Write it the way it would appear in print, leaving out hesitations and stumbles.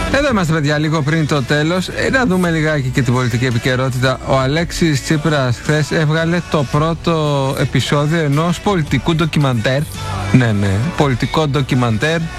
Εδώ είμαστε, παιδιά, λίγο πριν το τέλος. Να δούμε λιγάκι και την πολιτική επικαιρότητα. Ο Αλέξης Τσίπρας χθες έβγαλε το πρώτο επεισόδιο ενός πολιτικού ντοκιμαντέρ. Ναι, πολιτικό ντοκιμαντέρ